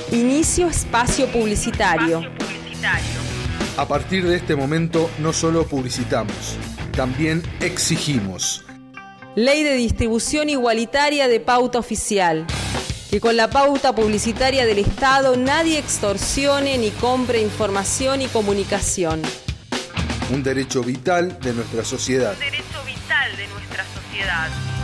Inicio espacio publicitario. A partir de este momento no solo publicitamos, también exigimos. Ley de distribución igualitaria de pauta oficial. Que con la pauta publicitaria del Estado nadie extorsione ni compre información y comunicación. Un derecho vital de nuestra sociedad. Un derecho vital de nuestra sociedad.